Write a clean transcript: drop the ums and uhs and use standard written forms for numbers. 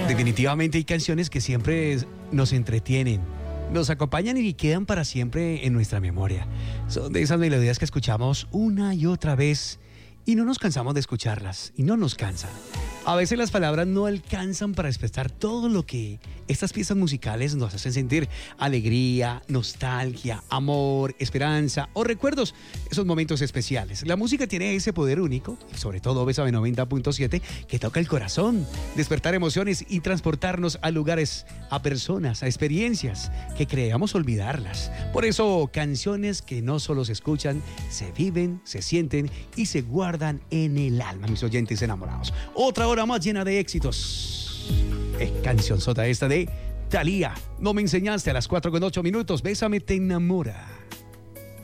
Definitivamente hay canciones que siempre nos entretienen, nos acompañan y quedan para siempre en nuestra memoria. Son de esas melodías que escuchamos una y otra vez y no nos cansamos de escucharlas y no nos cansan. A veces las palabras no alcanzan para expresar todo lo que estas piezas musicales nos hacen sentir: alegría, nostalgia, amor, esperanza o recuerdos, esos momentos especiales. La música tiene ese poder único, sobre todo Bésame 90.7, que toca el corazón, despertar emociones y transportarnos a lugares, a personas, a experiencias que creamos olvidarlas. Por eso, canciones que no solo se escuchan, se viven, se sienten y se guardan en el alma, mis oyentes enamorados. Otra hora más llena de éxitos. Cancionzota esta de Thalía. No me enseñaste a las 4:08. Bésame te enamora.